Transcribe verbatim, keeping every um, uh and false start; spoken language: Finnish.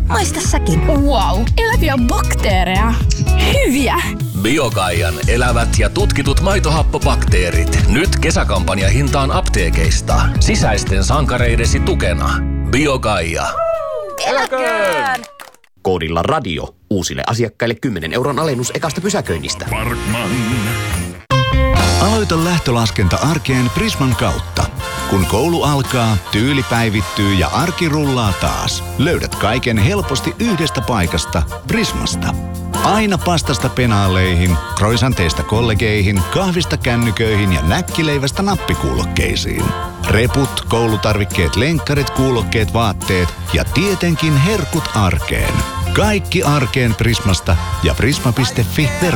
Maista säkin. Wow, eläviä bakteereja. Hyviä. Biokaian elävät ja tutkitut maitohappobakteerit. Nyt kesäkampanja hintaan apteekeista. Sisäisten sankareidesi tukena. Biokaia. Eläköön! Koodilla radio. Uusille asiakkaille kymmenen euron alennus ekasta pysäköinnistä. Parkman. Aloita lähtölaskenta arkeen Prisman kautta. Kun koulu alkaa, tyyli päivittyy ja arki rullaa taas. Löydät kaiken helposti yhdestä paikasta, Prismasta. Aina pastasta penaaleihin, kroisanteista kollegeihin, kahvista kännyköihin ja näkkileivästä nappikuulokkeisiin. Reput, koulutarvikkeet, lenkkarit, kuulokkeet, vaatteet ja tietenkin herkut arkeen. Kaikki arkeen Prismasta ja prisma piste fi verkko.